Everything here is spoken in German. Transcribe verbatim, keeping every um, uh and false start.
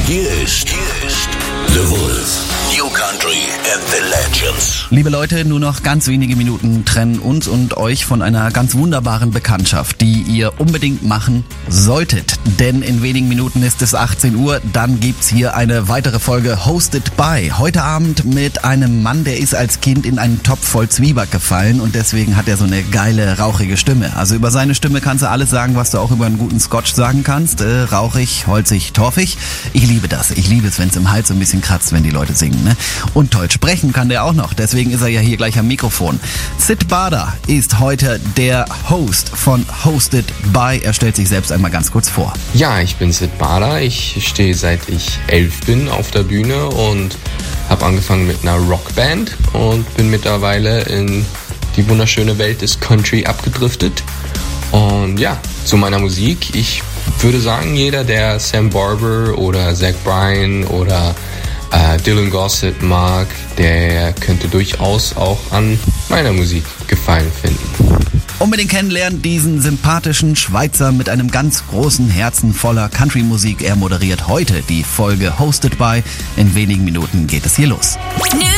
Hier ist, hier ist The Wolf. New Country and the Legends. Liebe Leute, nur noch ganz wenige Minuten trennen uns und euch von einer ganz wunderbaren Bekanntschaft, die ihr unbedingt machen solltet. Denn in wenigen Minuten ist es achtzehn Uhr, dann gibt's hier eine weitere Folge Hosted by. Heute Abend mit einem Mann, der ist als Kind in einen Topf voll Zwieback gefallen und deswegen hat er so eine geile, rauchige Stimme. Also über seine Stimme kannst du alles sagen, was du auch über einen guten Scotch sagen kannst. Äh, rauchig, holzig, torfig. Ich liebe das. Ich liebe es, wenn es im Hals so ein bisschen kratzt, wenn die Leute singen. Ne? Und toll sprechen kann der auch noch, deswegen ist er ja hier gleich am Mikrofon. Syd Barner ist heute der Host von Hosted by. Er stellt sich selbst einmal ganz kurz vor. Ja, ich bin Syd Barner. Ich stehe seit ich elf bin auf der Bühne und habe angefangen mit einer Rockband und bin mittlerweile in die wunderschöne Welt des Country abgedriftet. Und ja, zu meiner Musik. Ich würde sagen, jeder, der Sam Barber oder Zach Bryan oder äh, Dylan Gossett mag, der könnte durchaus auch an meiner Musik Gefallen finden. Unbedingt kennenlernen diesen sympathischen Schweizer mit einem ganz großen Herzen voller Country-Musik. Er moderiert heute die Folge Hosted by. In wenigen Minuten geht es hier los. New